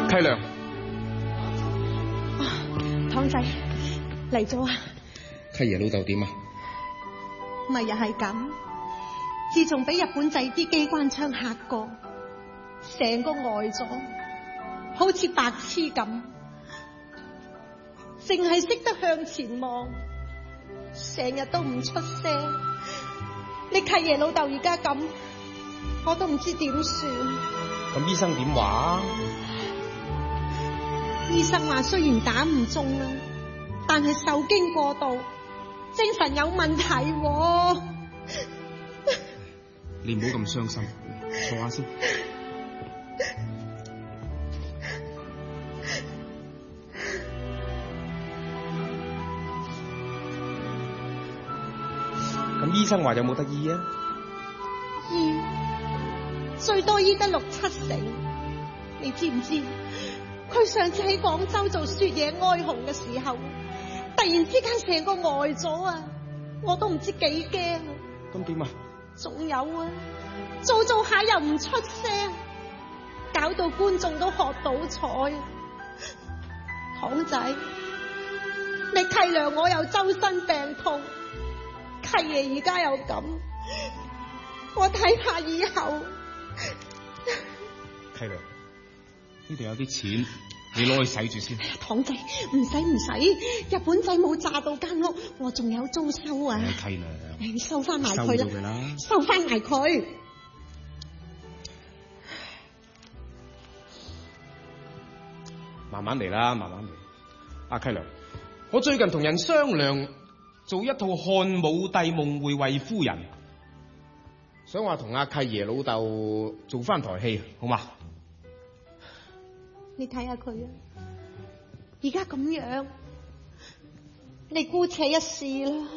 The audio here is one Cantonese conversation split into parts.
契娘， 堂仔嚟咗啊！ 契爺老豆點啊？ 咪又係咁，自從俾日本仔啲機關槍嚇過，成個呆咗，好似白痴咁，淨係識得向前望，成日都唔出聲。你契爺老豆而家咁，我都唔知點算。 咁醫生點話？ 醫生話雖然打唔中啦，但係受驚過度，精神有問題喎。 你唔好咁傷心，坐下先。咁醫生話有冇得醫啊？ 醫最多醫得6、7成，你知唔知？佢上次喺廣州做雪野哀鴻嘅時候，突然之間成個呆咗啊！我都唔知幾驚。 咁點啊？ 仲有啊，做下又唔出聲，搞到觀眾都喝倒彩。堂仔，你契娘我又周身病痛，契爺而家又咁，我睇怕以後。 契娘，呢度有啲錢，你攞去使住先。 堂仔，唔使，日本仔冇炸到間屋，我仲有租收啊！ 契娘， 你收翻埋收佢咗佢啦， 收翻埋佢。 慢慢嚟啦，慢慢嚟。阿契娘，我最近同人商量做一套漢武帝夢會衛夫人，想話同阿契爺老豆做翻台戲，好嘛？ 你睇下佢啊，而家咁樣，你姑且一試啦。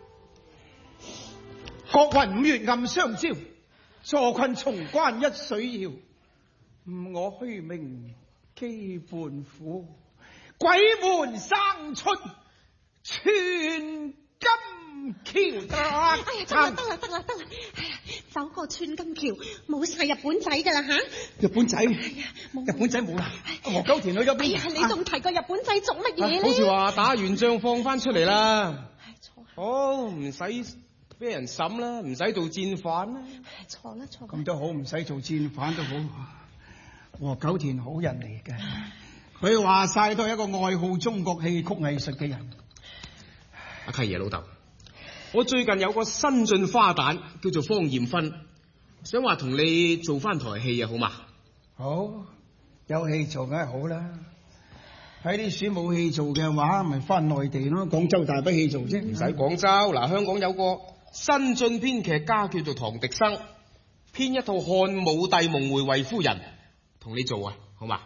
各雲五月暗相招，坐困潼關一水遙。誤我虛名羈半苦，鬼門生出寸金橋。 哎呀，得啦！哎呀，走過寸金橋，冇晒日本仔噶啦吓！ 日本仔， 冇日本仔冇啦。何九田去咗邊？ 哎呀，你仲提過日本仔做乜嘢咧？ 好似話打完仗放翻出嚟啦。 錯好，唔使俾人審啦，唔使做戰犯啦。 錯啦。 咁都好，唔使做戰犯都好。何九田好人嚟嘅，佢話晒都係一個愛好中國戲曲藝術嘅人。 阿契爺老豆，我最近有個新晉花旦叫做方艷芬，想話同你做翻台戲啊，好嘛？ 好，有戲做梗係好啦。喺啲書冇戲做嘅話，咪翻內地咯。廣州大把戲做啫， 唔使廣州，嗱，香港有個新晉編劇家叫做唐迪生，編一套漢武帝夢會衛夫人，同你做啊，好嘛？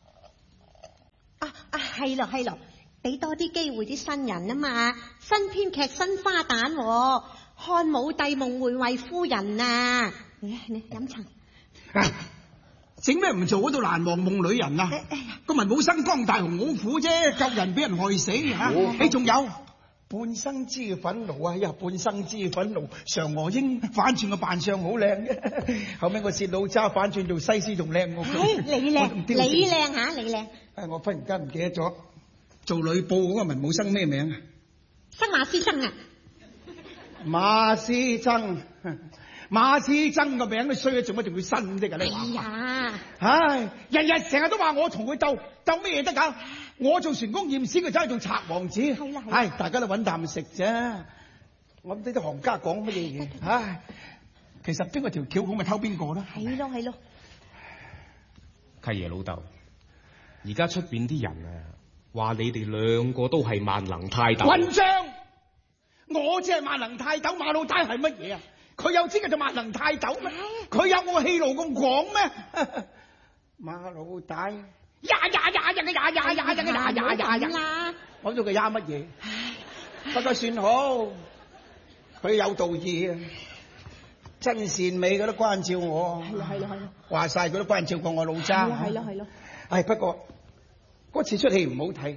係咯，俾多啲機會啲新人啊嘛，新編劇新花旦，漢武帝夢會衛夫人啊！你飲茶。 整咩唔做嗰套難忘夢女人啊？個文武生江大雄好苦啫，救人俾人害死吓。你仲有半生之憤怒啊！半生之憤怒，嫦娥英反轉個扮相好靚嘅，後尾個薛老渣反轉做西施仲靚過佢。 你靚吓，你靚。 我忽然間唔記得咗，做呂布嗰個文武生咩名啊？ 新馬師曾啊！ 馬師曾。馬師曾個名都衰咗，做乜仲要新啫？你話？ 哎呀！ 唉，日成日都話我同佢鬥咩嘢得㗎？我做船工驗屍，佢走去做賊王子。係啦。唉，大家都揾啖食啫。我唔知啲行家講乜嘢嘢。唉，其實邊個條橋好咪偷邊個啦？ 係咯。 契爺老豆，而家出邊啲人啊，話你哋兩個都係萬能泰斗。 混帳！我只係萬能泰斗，馬老大係乜嘢啊？佢有資格做萬能泰斗咩？佢有我戲路咁廣咩？馬老大呀！我做佢呀乜嘢？不過算好，佢有道義啊，真善美佢都關照我。係咯。話晒佢都關照過我老渣。係咯。唉，不過嗰次出戲唔好睇，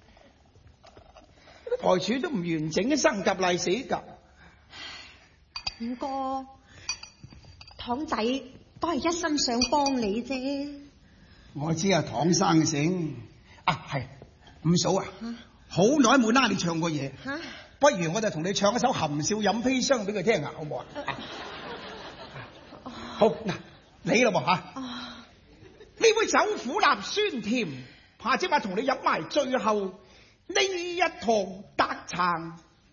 台柱都唔完整，生夾賴死夾。 五哥，堂仔都係一心想幫你啫。 我知啊，唐生嘅醒啊，係五嫂啊，好耐冇拉你唱過嘢，不如我就同你唱一首《含笑飲砒霜》俾佢聽啊，好唔好啊？好嗱，你咯噃吓，呢杯酒苦辣酸甜，怕只話同你飲埋最後呢一堂得撐，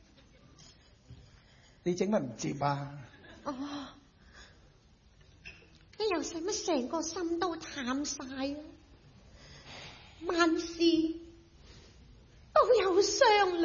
你整乜唔接啊？ 你又使乜成個心都淡晒啊？萬事都有商量。